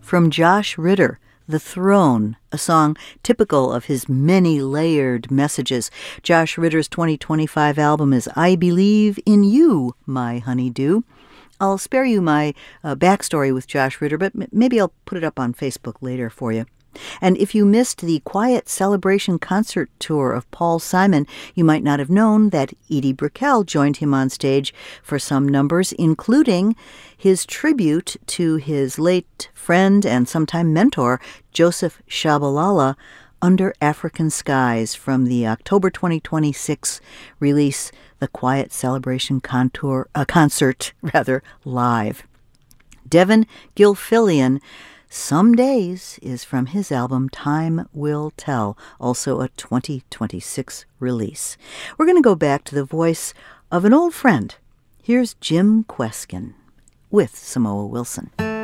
from Josh Ritter, The Throne, a song typical of his many layered messages. Josh Ritter's 2025 album is I Believe in You, My Honeydew. I'll spare you my backstory with Josh Ritter, but maybe I'll put it up on Facebook later for you. And if you missed the Quiet Celebration concert tour of Paul Simon, you might not have known that Edie Brickell joined him on stage for some numbers, including his tribute to his late friend and sometime mentor, Joseph Shabalala, Under African Skies, from the October 2026 release, The Quiet Celebration Concert Live. Devin Gilfillian, Some Days, is from his album Time Will Tell, also a 2026 release. We're going to go back to the voice of an old friend. Here's Jim Kweskin with Samoa Wilson.